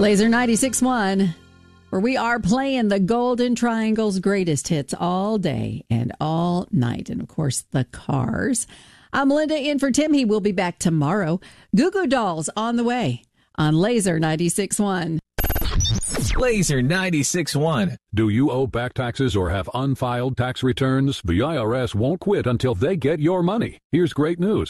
Laser 96.1, where we are playing the Golden Triangle's greatest hits all day and all night. And, of course, the Cars. I'm Linda in for Tim. He will be back tomorrow. Goo Goo Dolls on the way on Laser 96.1. Laser 96.1. Do you owe back taxes or have unfiled tax returns? The IRS won't quit until they get your money. Here's great news.